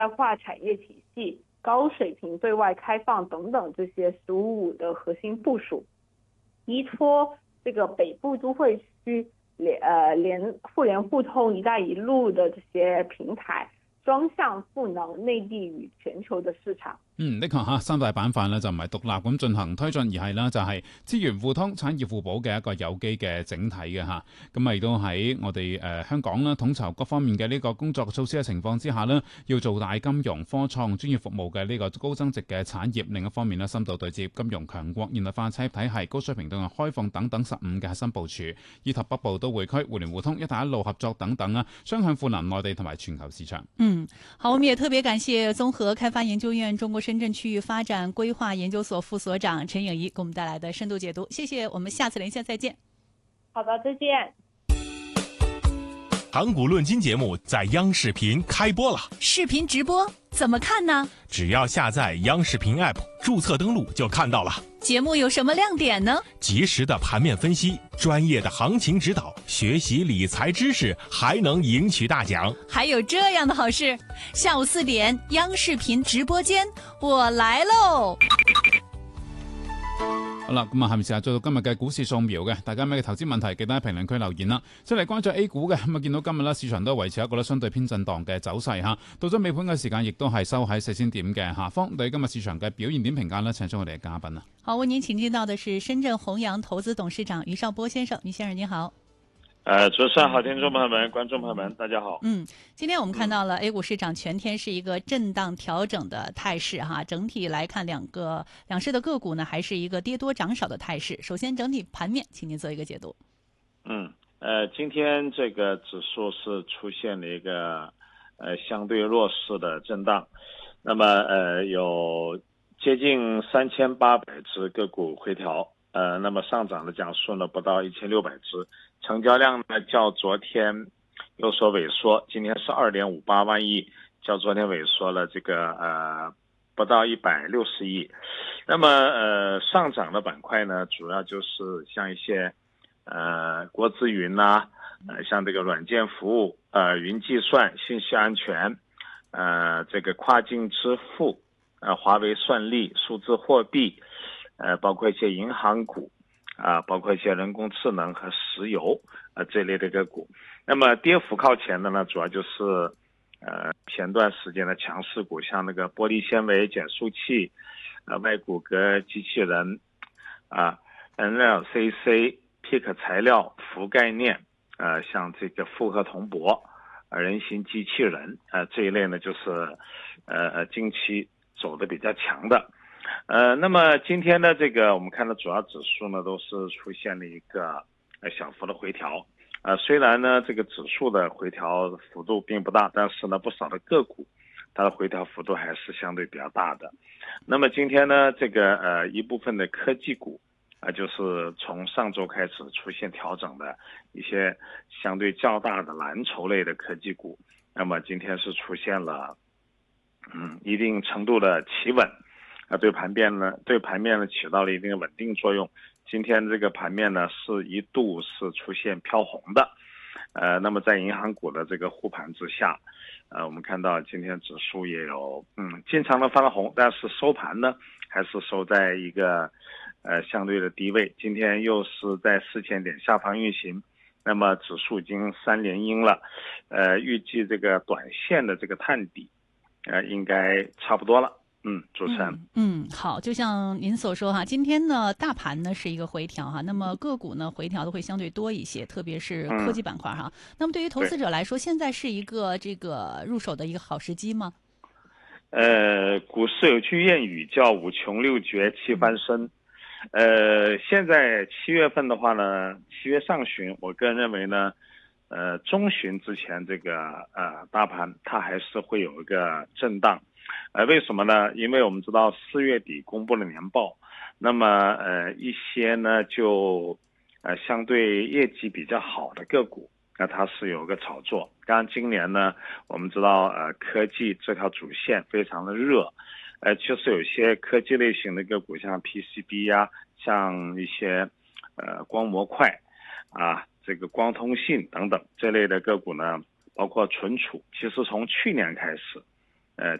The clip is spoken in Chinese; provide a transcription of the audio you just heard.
化产业体系、高水平对外开放等等这些“十五五”的核心部署，依托这个北部都会区互联互通“一带一路”的这些平台，雙向賦能內地與全球嘅市場。 的確嚇，三大板塊咧就唔係獨立咁進行推進，而係咧就係資源互通、產業互補嘅一個有機嘅整體嘅嚇。咁亦都喺我哋香港啦，統籌各方面嘅呢個工作措施嘅情況之下呢，要做大金融、科創、專業服務嘅呢個高增值嘅產業。另一方面呢，深度對接金融強國、現代化產業體系、高水平對外開放等等15嘅核心部署，以及北部都會區互聯互通、一帶一路合作等等啊，雙向賦能內地同埋全球市場。 好，我們也特別感謝綜合開發研究院中國深圳區域發展規劃研究所副所長陳穎儀給我們帶來的深度解讀，謝謝，我們下次連線再見。 好的，再見。 港股論金節目在央視頻開播了， 視頻直播怎麼看呢？ 只要下載央視頻 App， 註冊登錄就看到了。 節目有什麼亮點呢？ 及時的盤面分析，專業的行情指導，學習理財知識，還能贏取大獎。 還有這樣的好事，下午4點央視頻直播間，我來嘍。 好啦，咁啊，下面時間做到今日嘅股市掃描嘅，大家有咩投資問題，記得喺評論區留言啦。先嚟關注 A 股嘅，咁啊，見到今日咧市場都維持一個相對偏震盪嘅走勢嚇，到咗尾盤嘅時間，亦都係收喺4000點嘅下方。對於今日市場嘅表現點評價呢，請出我哋嘅嘉賓啊。 好，為您請進到的是深圳弘陽投資董事長余少波先生，余先生您好。 主持人好，聽眾朋友們、觀眾朋友們，大家好。 今天我們看到了 A 股市場全天是一個震盪調整的態勢哈，整體來看兩市的個股呢，還是一個跌多漲少的態勢。首先整體盤面，請您做一個解讀。 今天這個指數是出現了一個相對弱勢的震盪，那麼有接近3800隻個股回調。那麼上漲的講數呢，不到1600隻，成交量呢較昨天有所萎縮，今天是2.58萬億，較昨天萎縮了這個不到160億。那麼上漲的板塊呢，主要就是像一些國資雲呐，像這個軟件服務、雲計算、信息安全，這個跨境支付，華為算力、數字貨幣。包括一些銀行股，包括一些人工智能和石油這類的個股。那麼跌幅靠前的呢，主要就是前段時間的強勢股，像那個玻璃纖維減速器、外骨骼機器人，NLCC、PIC 材料、氟概念，像這個複合銅箔、人形機器人，這一類呢，就是近期走得比較強的。那麼今天的這個我們看到主要指數呢，都是出現了一個小幅的回調。雖然呢這個指數的回調幅度並不大，但是呢不少的個股它的回調幅度還是相對比較大的。那麼今天呢這個一部分的科技股就是從上周開始出現調整的一些相對較大的藍籌類的科技股，那麼今天是出現了一定程度的企穩。對盤面呢起到了一定的穩定作用。今天這個盤面呢是一度是出現飄紅的，那麼在銀行股的這個護盤之下，我們看到今天指數也有經常的翻了紅，但是收盤呢還是收在一個相對的低位。今天又是在4000點下方運行，那麼指數已經3連陰了，預計這個短線的這個探底應該差不多了。主持人， 好，就像您所說哈，今天呢大盤呢是一個回調哈，那麼個股呢回調的會相對多一些，特別是科技板塊哈。那麼對於投資者來說，現在是一個這個入手的一個好時機嗎？ 股市有句諺語叫五窮六絕七翻身。現在7月份的話呢，7月上旬，我個人認為呢，中旬之前這個大盤它還是會有一個震盪。為什麼呢？因為我們知道4月底公布了年報，那麼一些呢就相對業績比較好的個股，那它是有個炒作。當然今年呢，我們知道科技這條主線非常的熱，確實有些科技類型的個股，像 PCB 呀，像一些光模塊這個光通信等等這類的個股呢，包括存儲，其實從去年開始。